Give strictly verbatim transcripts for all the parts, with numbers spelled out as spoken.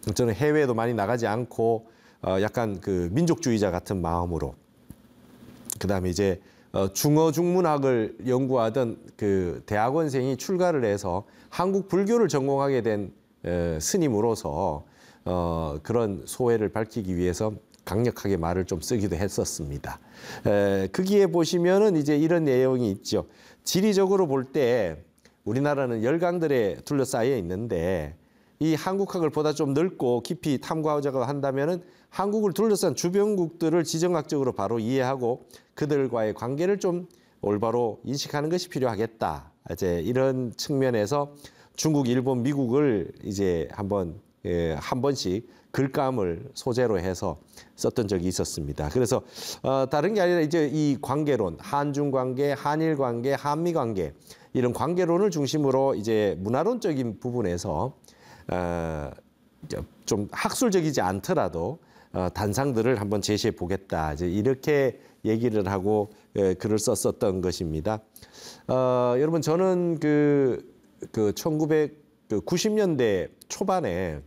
저는 해외에도 많이 나가지 않고 어, 약간 그 민족주의자 같은 마음으로 그다음에 이제 어, 중어 중문학을 연구하던 그 대학원생이 출가를 해서 한국 불교를 전공하게 된 에, 스님으로서 어, 그런 소회를 밝히기 위해서 강력하게 말을 좀 쓰기도 했었습니다. 에, 거기에 보시면은 이제 이런 내용이 있죠. 지리적으로 볼 때 우리나라는 열강들에 둘러싸여 있는데 이 한국학을 보다 좀 넓고 깊이 탐구하자고 한다면은 한국을 둘러싼 주변국들을 지정학적으로 바로 이해하고 그들과의 관계를 좀 올바로 인식하는 것이 필요하겠다. 이제 이런 측면에서 중국, 일본, 미국을 이제 한번 예, 한 번씩 글감을 소재로 해서 썼던 적이 있었습니다. 그래서 어, 다른 게 아니라 이제 이 관계론, 한중 관계, 한일 관계, 한미 관계 이런 관계론을 중심으로 이제 문화론적인 부분에서 어, 좀 학술적이지 않더라도 어, 단상들을 한번 제시해 보겠다. 이제 이렇게 얘기를 하고 예, 글을 썼었던 것입니다. 어, 여러분 저는 그, 그 천구백구십 년대 초반에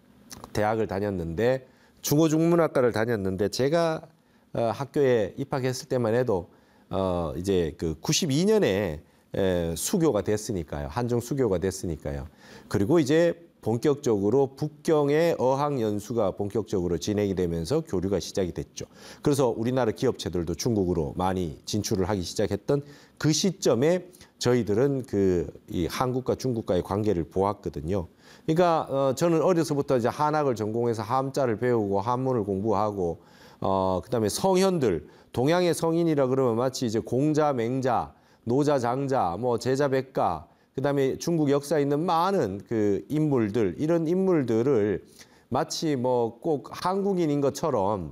대학을 다녔는데 중어중문학과를 다녔는데 제가 어, 학교에 입학했을 때만 해도 어, 이제 그 구십이 년에 에, 수교가 됐으니까요. 한중 수교가 됐으니까요. 그리고 이제 본격적으로 북경의 어학 연수가 본격적으로 진행이 되면서 교류가 시작이 됐죠. 그래서 우리나라 기업체들도 중국으로 많이 진출을 하기 시작했던 그 시점에 저희들은 그 이 한국과 중국과의 관계를 보았거든요. 그러니까 어, 저는 어려서부터 이제 한학을 전공해서 한자를 배우고 한문을 공부하고 어, 그다음에 성현들 동양의 성인이라 그러면 마치 이제 공자, 맹자, 노자, 장자, 뭐 제자, 백가 그다음에 중국 역사에 있는 많은 그 인물들 이런 인물들을 마치 뭐 꼭 한국인인 것처럼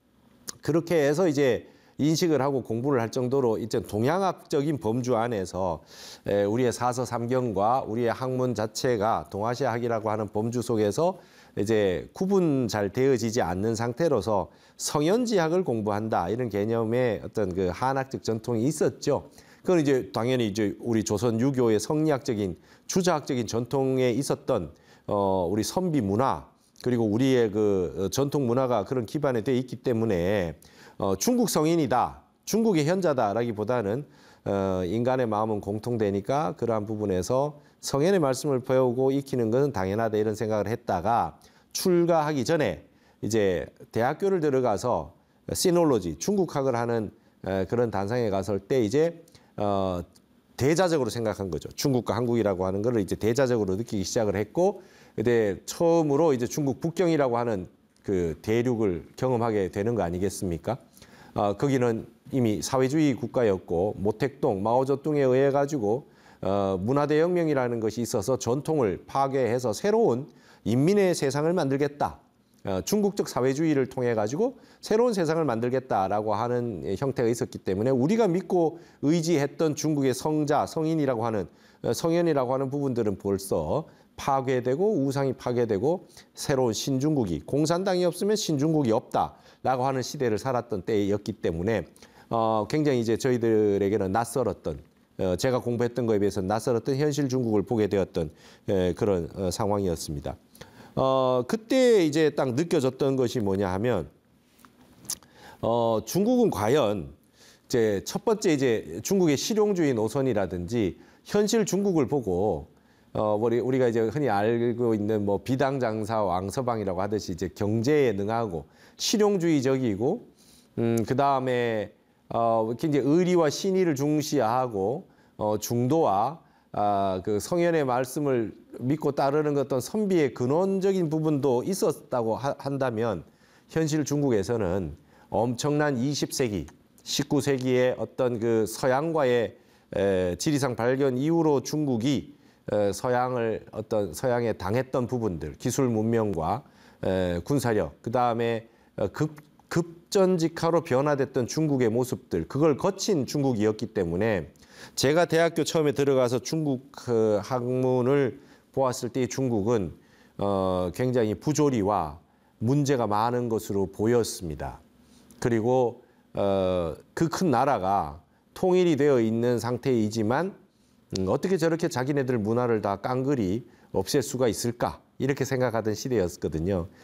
그렇게 해서 이제 인식을 하고 공부를 할 정도로 이제 동양학적인 범주 안에서 우리의 사서삼경과 우리의 학문 자체가 동아시아학이라고 하는 범주 속에서 이제 구분 잘 되어지지 않는 상태로서 성현지학을 공부한다 이런 개념의 어떤 그 한학적 전통이 있었죠. 그건 이제 당연히 이제 우리 조선 유교의 성리학적인 주자학적인 전통에 있었던 어 우리 선비 문화 그리고 우리의 그 전통 문화가 그런 기반에 돼 있기 때문에 어 중국 성인이다, 중국의 현자다라기보다는 어 인간의 마음은 공통되니까 그러한 부분에서 성현의 말씀을 배우고 익히는 것은 당연하다 이런 생각을 했다가 출가하기 전에 이제 대학교를 들어가서 시놀로지 중국학을 하는 그런 단상에 갔을 때 이제 어, 대자적으로 생각한 거죠. 중국과 한국이라고 하는 것을 이제 대자적으로 느끼기 시작을 했고, 그때 처음으로 이제 중국 북경이라고 하는 그 대륙을 경험하게 되는 거 아니겠습니까? 어, 거기는 이미 사회주의 국가였고, 모택동, 마오쩌둥에 의해 가지고 어, 문화대혁명이라는 것이 있어서 전통을 파괴해서 새로운 인민의 세상을 만들겠다. 어, 중국적 사회주의를 통해 가지고 새로운 세상을 만들겠다라고 하는 형태가 있었기 때문에 우리가 믿고 의지했던 중국의 성자, 성인이라고 하는 어, 성현이라고 하는 부분들은 벌써 파괴되고 우상이 파괴되고 새로운 신중국이 공산당이 없으면 신중국이 없다라고 하는 시대를 살았던 때였기 때문에 어, 굉장히 이제 저희들에게는 낯설었던 어, 제가 공부했던 거에 비해서 낯설었던 현실 중국을 보게 되었던 에, 그런 어, 상황이었습니다. 어, 그때 이제 딱 느껴졌던 것이 뭐냐 하면, 어, 중국은 과연 이제 첫 번째 이제 중국의 실용주의 노선이라든지 현실 중국을 보고, 어, 우리, 우리가 이제 흔히 알고 있는 뭐 비당장사 왕서방이라고 하듯이 이제 경제에 능하고 실용주의적이고, 음, 그 다음에, 어, 굉장히 의리와 신의를 중시하고, 어, 중도와 아, 그 성현의 말씀을 믿고 따르는 어떤 선비의 근원적인 부분도 있었다고 하, 한다면 현실 중국에서는 엄청난 이십 세기, 십구 세기의 어떤 그 서양과의 에, 지리상 발견 이후로 중국이 에, 서양을 어떤 서양에 당했던 부분들, 기술 문명과 에, 군사력, 그 다음에 급 급전직하로 변화됐던 중국의 모습들, 그걸 거친 중국이었기 때문에 제가 대학교 처음에 들어가서 중국 그 학문을 보았을 때 중국은 어, 굉장히 부조리와 문제가 많은 것으로 보였습니다. 그리고 어, 그 큰 나라가 통일이 되어 있는 상태이지만 음, 어떻게 저렇게 자기네들 문화를 다 깡그리 없앨 수가 있을까? 이렇게 생각하던 시대였거든요.